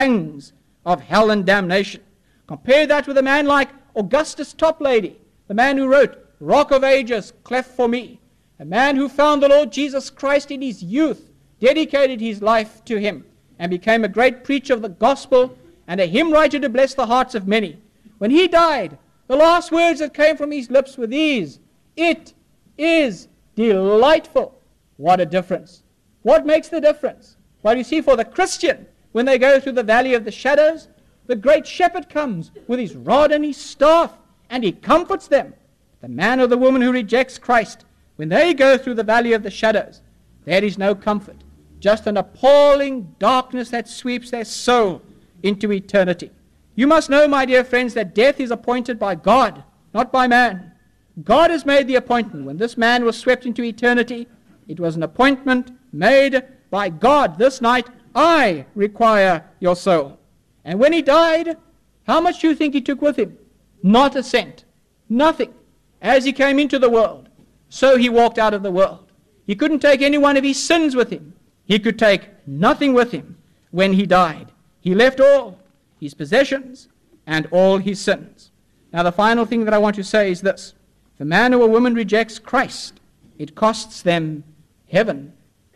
pangs of hell and damnation. Compare that with a man like Augustus Toplady, the man who wrote Rock of Ages, Cleft for Me, a man who found the Lord Jesus Christ in his youth, dedicated his life to him, and became a great preacher of the gospel and a hymn writer to bless the hearts of many. When he died, the last words that came from his lips were these: "It is delightful." What a difference. What makes the difference? Well, you see, for the Christian, when they go through the valley of the shadows, the great shepherd comes with his rod and his staff, and he comforts them. The man or the woman who rejects Christ, when they go through the valley of the shadows, there is no comfort, just an appalling darkness that sweeps their soul into eternity. You must know, my dear friends, that death is appointed by God, not by man. God has made the appointment. When this man was swept into eternity, it was an appointment made by God. This night, I require your soul. And when he died, how much do you think he took with him? Not a cent. Nothing. As he came into the world, so he walked out of the world. He couldn't take any one of his sins with him. He could take nothing with him when he died. He left all his possessions and all his sins. Now, the final thing that I want to say is this. If a man or a woman rejects Christ, it costs them heaven,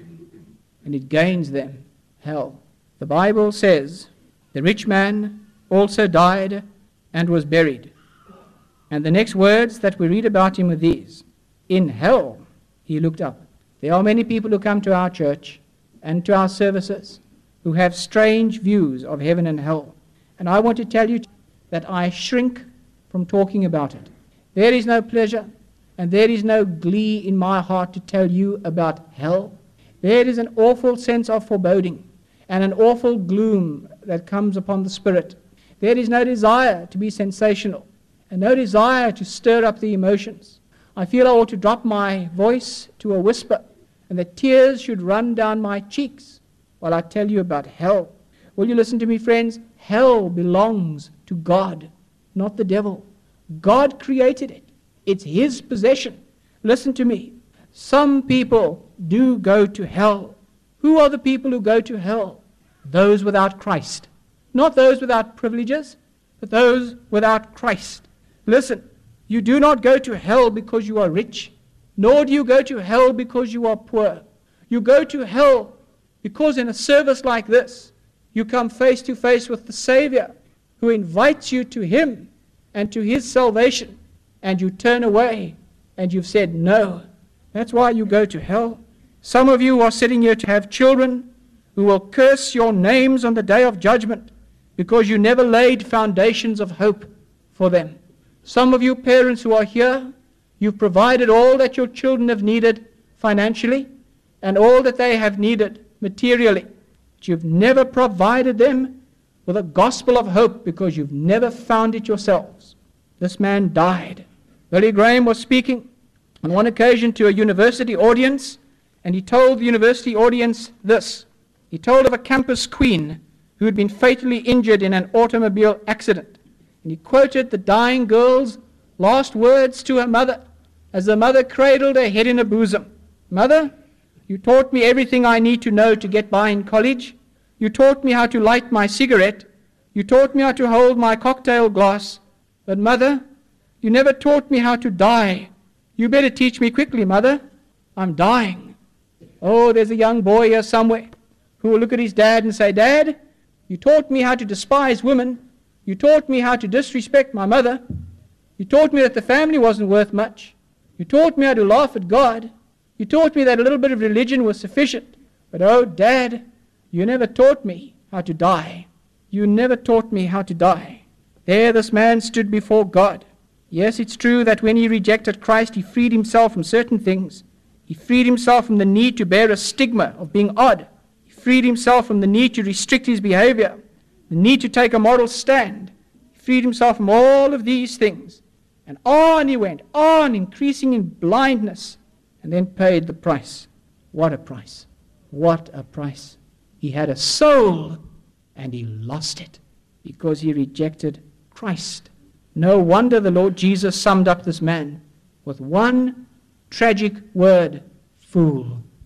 and it gains them hell. The Bible says, the rich man also died and was buried. And the next words that we read about him are these: in hell he looked up. There are many people who come to our church and to our services who have strange views of heaven and hell. And I want to tell you that I shrink from talking about it. There is no pleasure and there is no glee in my heart to tell you about hell. There is an awful sense of foreboding and an awful gloom that comes upon the spirit. There is no desire to be sensational and no desire to stir up the emotions. I feel I ought to drop my voice to a whisper and that tears should run down my cheeks while I tell you about hell. Will you listen to me, friends? Hell belongs to God, not the devil. God created it. It's his possession. Listen to me. Some people do go to hell. Who are the people who go to hell? Those without Christ. Not those without privileges, but those without Christ. Listen, you do not go to hell because you are rich, nor do you go to hell because you are poor. You go to hell because in a service like this, you come face to face with the Savior who invites you to him and to his salvation, and you turn away and you've said no. That's why you go to hell. Some of you are sitting here to have children who will curse your names on the day of judgment because you never laid foundations of hope for them. Some of you parents who are here, you've provided all that your children have needed financially and all that they have needed materially. But you've never provided them with a gospel of hope because you've never found it yourselves. This man died. Billy Graham was speaking on one occasion to a university audience, and he told the university audience this. He told of a campus queen who had been fatally injured in an automobile accident. And he quoted the dying girl's last words to her mother as the mother cradled her head in her bosom. Mother, you taught me everything I need to know to get by in college. You taught me how to light my cigarette. You taught me how to hold my cocktail glass. But Mother, you never taught me how to die. You better teach me quickly, Mother. I'm dying. Oh, there's a young boy here somewhere who will look at his dad and say, Dad, you taught me how to despise women. You taught me how to disrespect my mother. You taught me that the family wasn't worth much. You taught me how to laugh at God. You taught me that a little bit of religion was sufficient. But oh, Dad, you never taught me how to die. You never taught me how to die. There this man stood before God. Yes, it's true that when he rejected Christ, he freed himself from certain things. He freed himself from the need to bear a stigma of being odd. He freed himself from the need to restrict his behavior, the need to take a moral stand. He freed himself from all of these things. And on he went, on, increasing in blindness, and then paid the price. What a price. What a price. He had a soul, and he lost it because he rejected Christ. No wonder the Lord Jesus summed up this man with one tragic word: fool.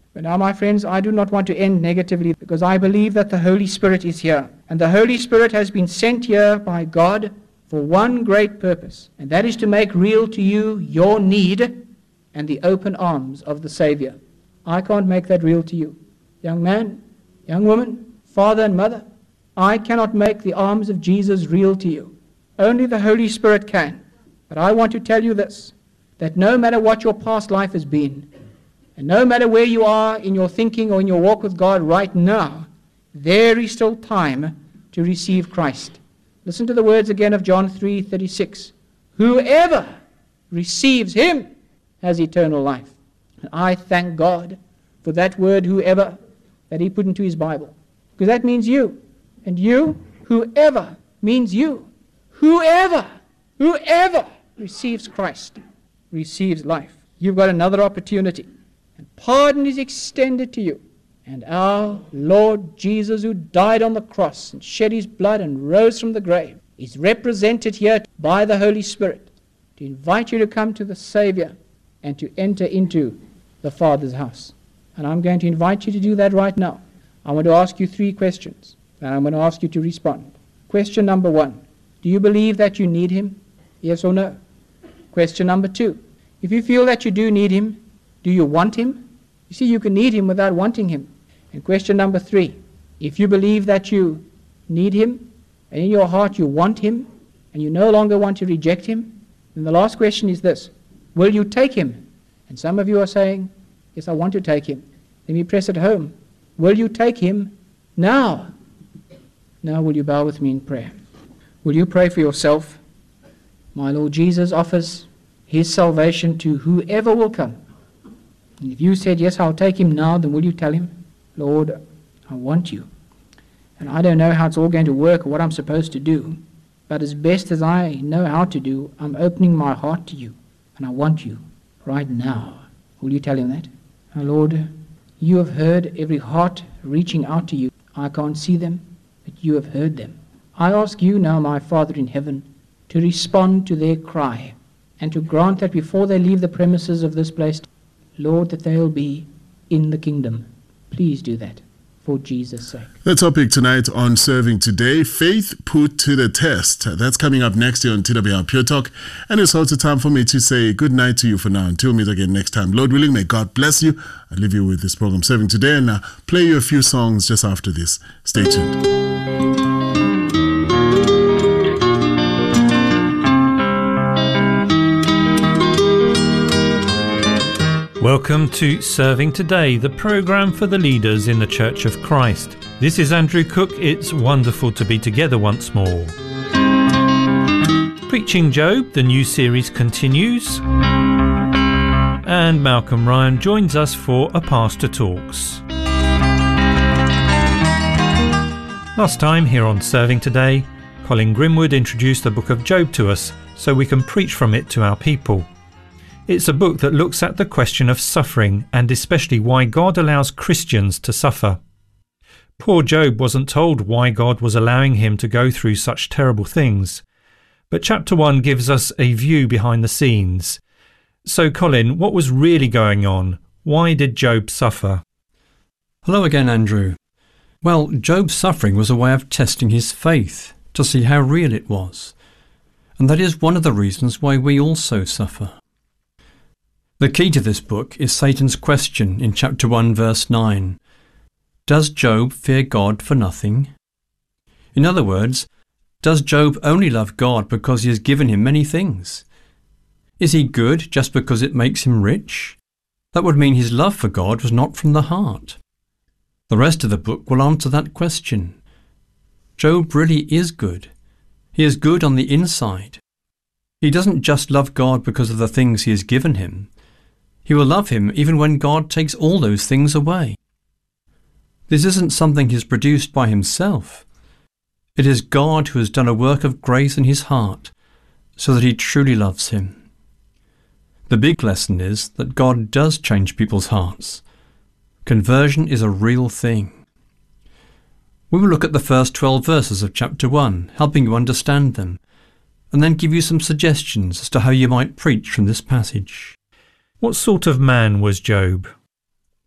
But now, my friends, I do not want to end negatively, because I believe that the Holy Spirit is here. And the Holy Spirit has been sent here by God for one great purpose, and that is to make real to you your need and the open arms of the Savior. I can't make that real to you. Young man, young woman, father and mother, I cannot make the arms of Jesus real to you. Only the Holy Spirit can. But I want to tell you this, that no matter what your past life has been, and no matter where you are in your thinking or in your walk with God right now, there is still time to receive Christ. Listen to the words again of John 3:36. Whoever receives him has eternal life. And I thank God for that word, whoever, that he put into his Bible. Because that means you. And you, whoever, means you. Whoever receives Christ receives life. You've got another opportunity. And pardon is extended to you. And our Lord Jesus, who died on the cross and shed his blood and rose from the grave, is represented here by the Holy Spirit to invite you to come to the Savior and to enter into the Father's house. And I'm going to invite you to do that right now. I want to ask you 3 questions, and I'm going to ask you to respond. Question number 1, do you believe that you need him? Yes or no? Question number 2, if you feel that you do need him, do you want him? You see, you can need him without wanting him. And question number 3, if you believe that you need him, and in your heart you want him, and you no longer want to reject him, then the last question is this, will you take him? And some of you are saying, yes, I want to take him. Let me press it home. Will you take him now? Now will you bow with me in prayer? Will you pray for yourself? My Lord Jesus offers his salvation to whoever will come. And if you said, yes, I'll take him now, then will you tell him, Lord, I want you. And I don't know how it's all going to work or what I'm supposed to do, but as best as I know how to do, I'm opening my heart to you, and I want you right now. Will you tell him that? Oh, Lord, you have heard every heart reaching out to you. I can't see them, but you have heard them. I ask you now, my Father in heaven, to respond to their cry and to grant that before they leave the premises of this place, Lord, that they'll be in the kingdom. Please do that for Jesus' sake. The topic tonight on Serving Today, Faith Put to the Test. That's coming up next year on TWR Pure Talk. And it's also time for me to say good night to you for now. Until we meet again next time. Lord willing, may God bless you. I'll leave you with this program, Serving Today, and play you a few songs just after this. Stay tuned. Welcome to Serving Today, the programme for the leaders in the Church of Christ. This is Andrew Cook. It's wonderful to be together once more. Preaching Job, the new series continues. And Malcolm Ryan joins us for A Pastor Talks. Last time here on Serving Today, Colin Grimwood introduced the book of Job to us so we can preach from it to our people. It's a book that looks at the question of suffering and especially why God allows Christians to suffer. Poor Job wasn't told why God was allowing him to go through such terrible things. But chapter 1 gives us a view behind the scenes. So Colin, what was really going on? Why did Job suffer? Hello again, Andrew. Well, Job's suffering was a way of testing his faith to see how real it was. And that is one of the reasons why we also suffer. The key to this book is Satan's question in chapter 1 verse 9. Does Job fear God for nothing? In other words, does Job only love God because he has given him many things? Is he good just because it makes him rich? That would mean his love for God was not from the heart. The rest of the book will answer that question. Job really is good. He is good on the inside. He doesn't just love God because of the things he has given him. He will love him even when God takes all those things away. This isn't something he's produced by himself. It is God who has done a work of grace in his heart so that he truly loves him. The big lesson is that God does change people's hearts. Conversion is a real thing. We will look at the first 12 verses of chapter 1, helping you understand them, and then give you some suggestions as to how you might preach from this passage. What sort of man was Job?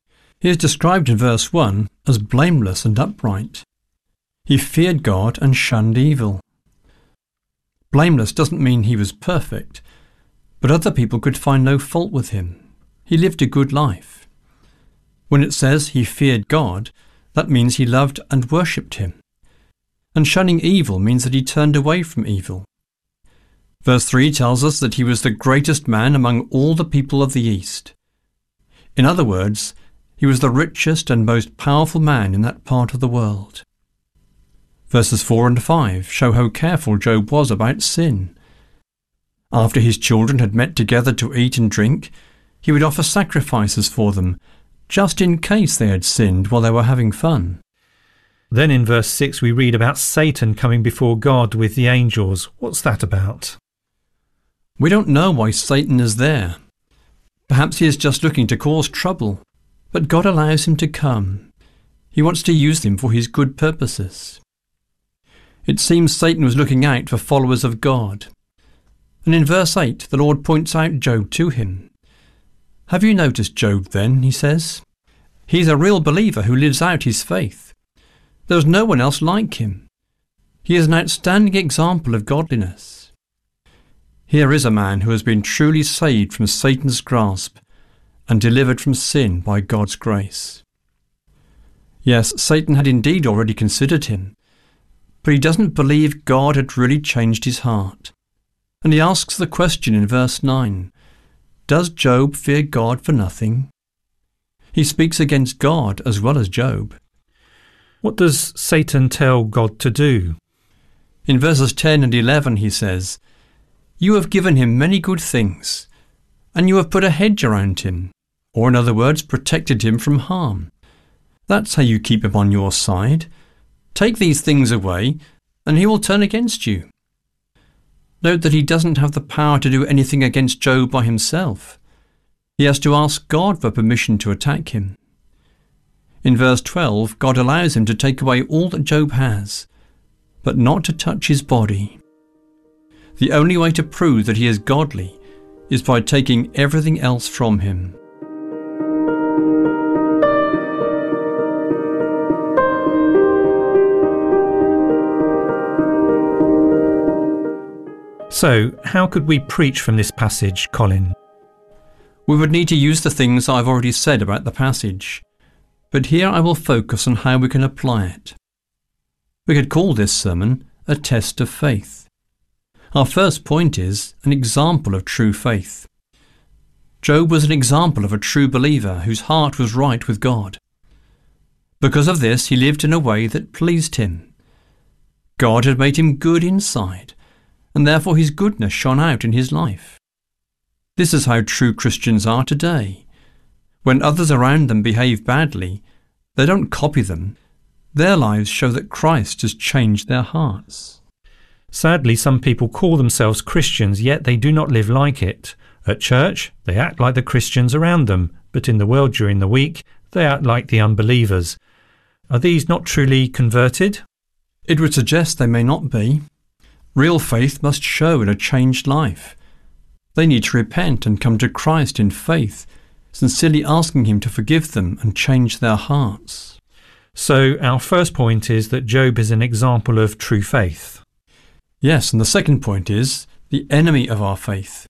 He is described in verse 1 as blameless and upright. He feared God and shunned evil. Blameless doesn't mean he was perfect, but other people could find no fault with him. He lived a good life. When it says he feared God, that means he loved and worshipped him. And shunning evil means that he turned away from evil. Verse 3 tells us that he was the greatest man among all the people of the East. In other words, he was the richest and most powerful man in that part of the world. Verses 4 and 5 show how careful Job was about sin. After his children had met together to eat and drink, he would offer sacrifices for them, just in case they had sinned while they were having fun. Then in verse 6 we read about Satan coming before God with the angels. What's that about? We don't know why Satan is there. Perhaps he is just looking to cause trouble, but God allows him to come. He wants to use him for his good purposes. It seems Satan was looking out for followers of God. And in verse 8 the Lord points out Job to him. Have you noticed Job then, he says? He's a real believer who lives out his faith. There's no one else like him. He is an outstanding example of godliness. Here is a man who has been truly saved from Satan's grasp and delivered from sin by God's grace. Yes, Satan had indeed already considered him, but he doesn't believe God had really changed his heart. And he asks the question in verse 9, does Job fear God for nothing? He speaks against God as well as Job. What does Satan tell God to do? In verses 10 and 11 he says, you have given him many good things, and you have put a hedge around him, or in other words, protected him from harm. That's how you keep him on your side. Take these things away, and he will turn against you. Note that he doesn't have the power to do anything against Job by himself. He has to ask God for permission to attack him. In verse 12, God allows him to take away all that Job has, but not to touch his body. The only way to prove that he is godly is by taking everything else from him. So, how could we preach from this passage, Colin? We would need to use the things I've already said about the passage, but here I will focus on how we can apply it. We could call this sermon a test of faith. Our first point is an example of true faith. Job was an example of a true believer whose heart was right with God. Because of this, he lived in a way that pleased him. God had made him good inside, and therefore his goodness shone out in his life. This is how true Christians are today. When others around them behave badly, they don't copy them. Their lives show that Christ has changed their hearts. Sadly, some people call themselves Christians, yet they do not live like it. At church, they act like the Christians around them, but in the world during the week, they act like the unbelievers. Are these not truly converted? It would suggest they may not be. Real faith must show in a changed life. They need to repent and come to Christ in faith, sincerely asking him to forgive them and change their hearts. So our first point is that Job is an example of true faith. Yes, and the second point is the enemy of our faith.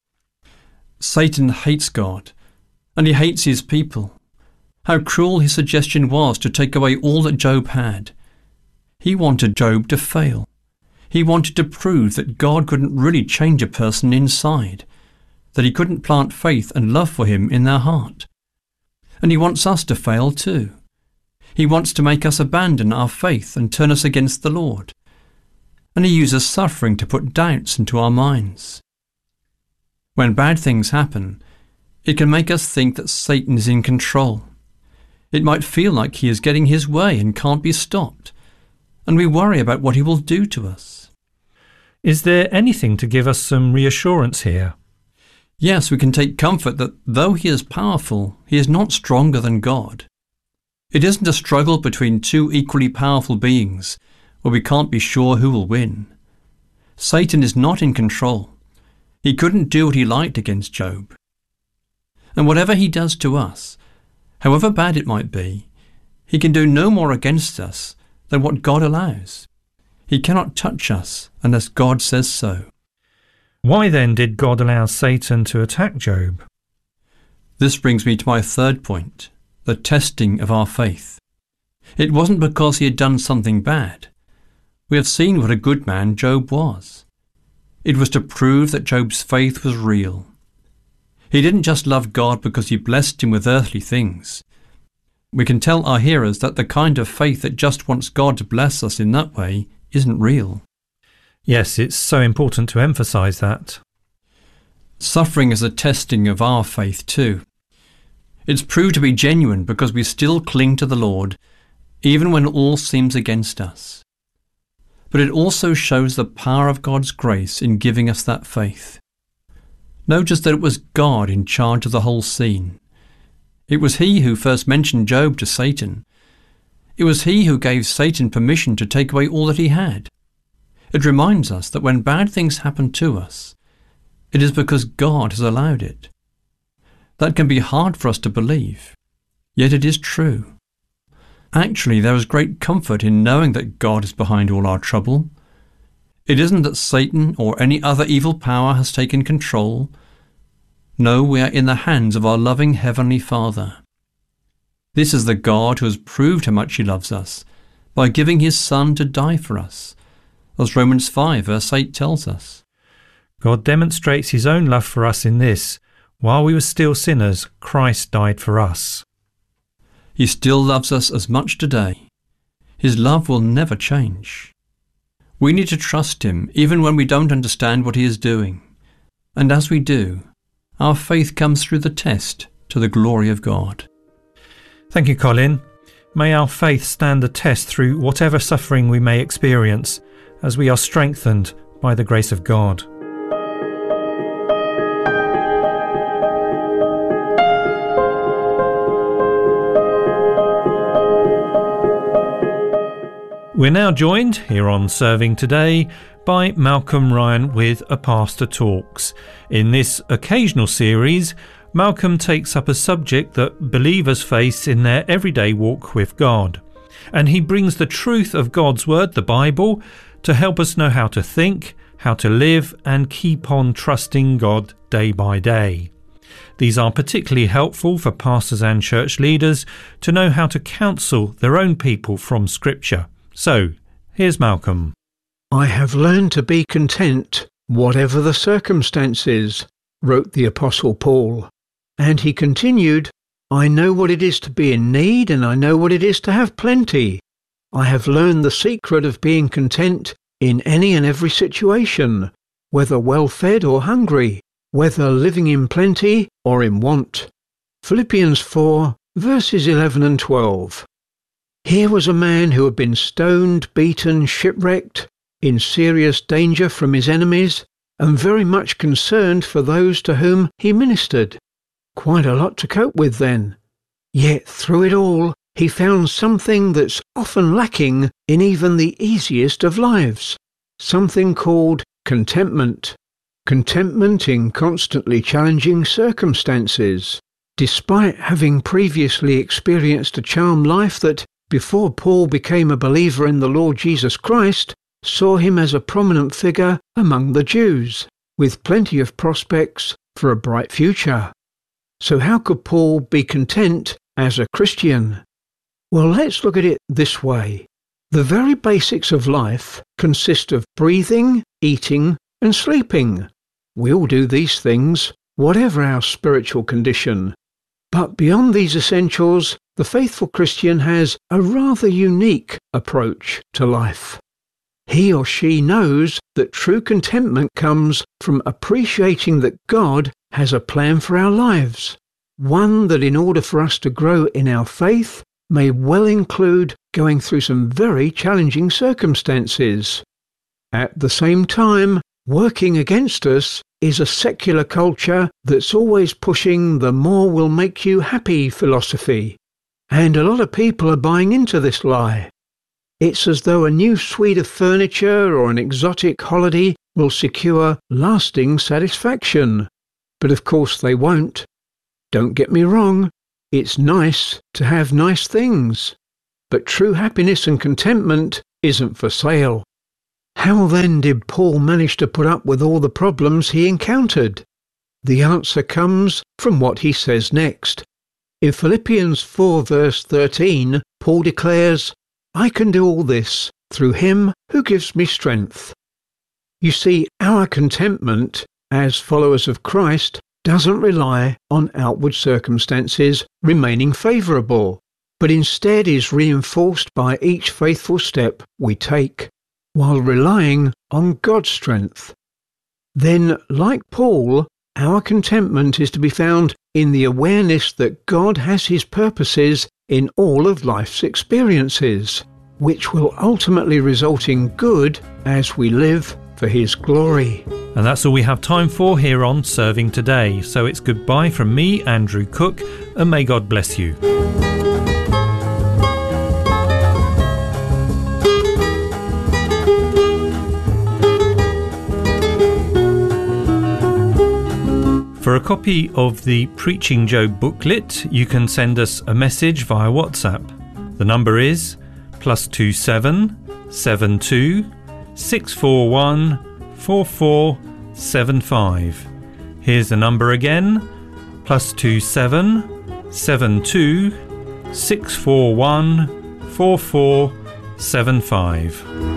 Satan hates God, and he hates his people. How cruel his suggestion was to take away all that Job had. He wanted Job to fail. He wanted to prove that God couldn't really change a person inside, that he couldn't plant faith and love for him in their heart. And he wants us to fail too. He wants to make us abandon our faith and turn us against the Lord. And he uses suffering to put doubts into our minds. When bad things happen, it can make us think that Satan is in control. It might feel like he is getting his way and can't be stopped, and we worry about what he will do to us. Is there anything to give us some reassurance here? Yes, we can take comfort that though he is powerful, he is not stronger than God. It isn't a struggle between two equally powerful beings where we can't be sure who will win. Satan is not in control. He couldn't do what he liked against Job. And whatever he does to us, However bad it might be, he can do no more against us than what God allows. He cannot touch us unless God says so. Why then did God allow Satan to attack Job? This brings me to my third point, the testing of our faith. It wasn't because he had done something bad. We have seen what a good man Job was. It was to prove that Job's faith was real. He didn't just love God because he blessed him with earthly things. We can tell our hearers that the kind of faith that just wants God to bless us in that way isn't real. Yes, it's so important to emphasize that. Suffering is a testing of our faith too. It's proved to be genuine because we still cling to the Lord, even when all seems against us. But it also shows the power of God's grace in giving us that faith. Notice that it was God in charge of the whole scene. It was he who first mentioned Job to Satan. It was he who gave Satan permission to take away all that he had. It reminds us that when bad things happen to us, it is because God has allowed it. That can be hard for us to believe, yet it is true. Actually, there is great comfort in knowing that God is behind all our trouble. It isn't that Satan or any other evil power has taken control. No, we are in the hands of our loving Heavenly Father. This is the God who has proved how much he loves us by giving his Son to die for us, as Romans 5 verse 8 tells us. God demonstrates his own love for us in this: while we were still sinners, Christ died for us. He still loves us as much today. His love will never change. We need to trust him even when we don't understand what he is doing. And as we do, our faith comes through the test to the glory of God. Thank you, Colin. May our faith stand the test through whatever suffering we may experience, as we are strengthened by the grace of God. We're now joined here on Serving Today by Malcolm Ryan with A Pastor Talks. In this occasional series, Malcolm takes up a subject that believers face in their everyday walk with God. And he brings the truth of God's Word, the Bible, to help us know how to think, how to live, and keep on trusting God day by day. These are particularly helpful for pastors and church leaders to know how to counsel their own people from Scripture. So, here's Malcolm. I have learned to be content, whatever the circumstances, wrote the Apostle Paul. And he continued, I know what it is to be in need, and I know what it is to have plenty. I have learned the secret of being content in any and every situation, whether well-fed or hungry, whether living in plenty or in want. Philippians 4, verses 11 and 12. Here was a man who had been stoned, beaten, shipwrecked, in serious danger from his enemies, and very much concerned for those to whom he ministered. Quite a lot to cope with then. Yet through it all, he found something that's often lacking in even the easiest of lives, something called contentment. Contentment in constantly challenging circumstances. Despite having previously experienced a charmed life that, before Paul became a believer in the Lord Jesus Christ, saw him as a prominent figure among the Jews, with plenty of prospects for a bright future. So how could Paul be content as a Christian? Well, let's look at it this way. The very basics of life consist of breathing, eating, and sleeping. We all do these things, whatever our spiritual condition. But beyond these essentials, the faithful Christian has a rather unique approach to life. He or she knows that true contentment comes from appreciating that God has a plan for our lives, one that in order for us to grow in our faith may well include going through some very challenging circumstances. At the same time, working against us is a secular culture that's always pushing the more will make you happy philosophy. And a lot of people are buying into this lie. It's as though a new suite of furniture or an exotic holiday will secure lasting satisfaction. But of course they won't. Don't get me wrong. It's nice to have nice things, but true happiness and contentment isn't for sale. How then did Paul manage to put up with all the problems he encountered? The answer comes from what he says next. In Philippians 4 verse 13, Paul declares, "I can do all this through him who gives me strength." You see, our contentment as followers of Christ doesn't rely on outward circumstances remaining favourable, but instead is reinforced by each faithful step we take, while relying on God's strength. Then, like Paul, our contentment is to be found in the awareness that God has his purposes in all of life's experiences, which will ultimately result in good as we live for his glory. And that's all we have time for here on Serving Today. So it's goodbye from me, Andrew Cook, and may God bless you. For a copy of the Preaching Job booklet, you can send us a message via WhatsApp. The number is +27 72 641 4475. Here's the number again, +27 72 641 4475.